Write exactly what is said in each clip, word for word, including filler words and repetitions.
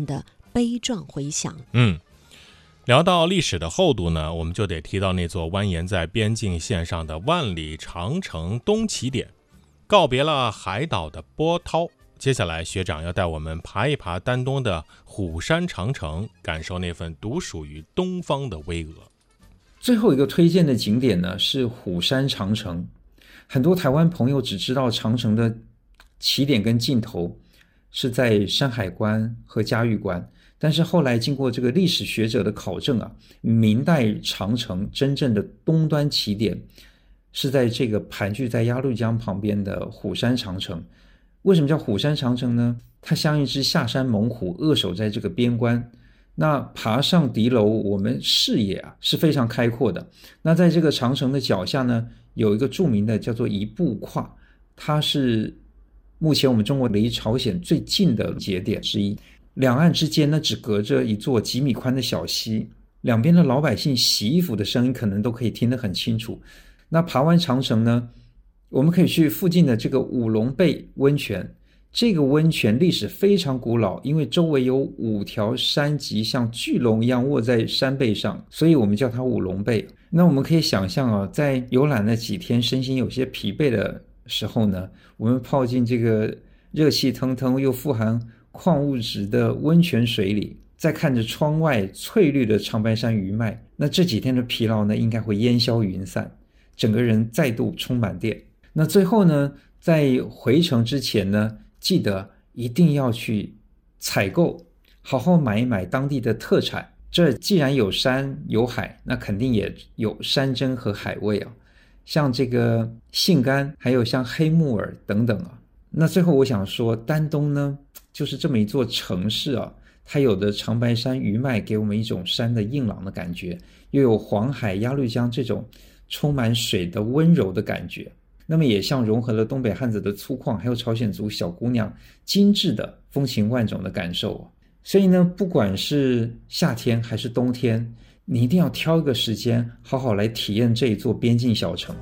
的悲壮回响。 嗯，聊到历史的厚度呢，我们就得提到那座蜿蜒在边境线上的万里长城东起点。告别了海岛的波涛，接下来学长要带我们爬一爬丹东的虎山长城，感受那份独属于东方的巍峨。 最后一个推荐的景点呢是虎山长城。很多台湾朋友只知道长城的起点跟尽头是在山海关和嘉峪关，但是后来经过这个历史学者的考证啊，明代长城真正的东端起点是在这个盘踞在鸭绿江旁边的虎山长城。为什么叫虎山长城呢？它像一只下山猛虎，扼守在这个边关。那爬上敌楼，我们视野啊是非常开阔的。那在这个长城的脚下呢，有一个著名的叫做一步跨，它是目前我们中国离朝鲜最近的节点之一。两岸之间呢，只隔着一座几米宽的小溪，两边的老百姓洗衣服的声音可能都可以听得很清楚。那爬完长城呢，我们可以去附近的这个五龙背温泉。这个温泉历史非常古老，因为周围有五条山脊像巨龙一样卧在山背上，所以我们叫它五龙背。那我们可以想象啊，在游览了几天，身心有些疲惫的时候呢，我们泡进这个热气腾腾又富含矿物质的温泉水里，再看着窗外翠绿的长白山余脉，那这几天的疲劳呢，应该会烟消云散，整个人再度充满电。那最后呢，在回程之前呢，记得一定要去采购，好好买一买当地的特产。这既然有山有海，那肯定也有山珍和海味啊，像这个杏干，还有像黑木耳等等啊。那最后我想说，丹东呢，就是这么一座城市啊，它有的长白山余脉给我们一种山的硬朗的感觉，又有黄海鸭绿江这种充满水的温柔的感觉。那么也像融合了东北汉子的粗犷，还有朝鲜族小姑娘精致的风情万种的感受。所以呢，不管是夏天还是冬天，你一定要挑一个时间好好来体验这一座边境小城。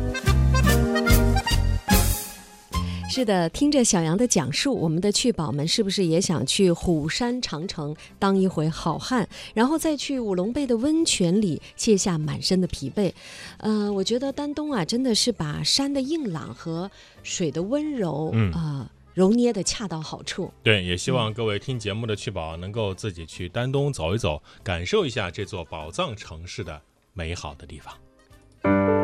是的，听着小杨的讲述，我们的去宝们是不是也想去虎山长城当一回好汉，然后再去五龙背的温泉里卸下满身的疲惫？呃，我觉得丹东啊，真的是把山的硬朗和水的温柔，嗯、呃，揉捏的恰到好处。 对，也希望各位听节目的去宝能够自己去丹东走一走，感受一下这座宝藏城市的美好的地方。